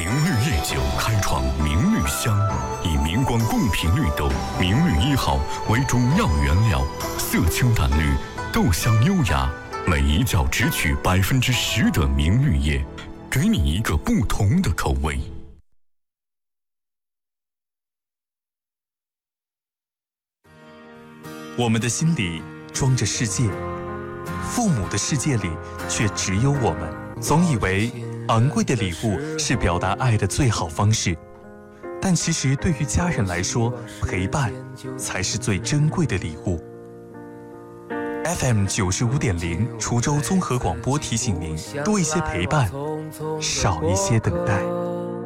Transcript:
明绿夜酒开创明绿香，以明光贡品绿豆明绿1号为主要原料，色清淡绿，豆香优雅，每一窖只取10%的明绿叶，给你一个不同的口味。 我们的心里装着世界，父母的世界里却只有我们。总以为昂贵的礼物是表达爱的最好方式，但其实对于家人来说，陪伴才是最珍贵的礼物。FM 95.0滁州综合广播提醒您：多一些陪伴，少一些等待。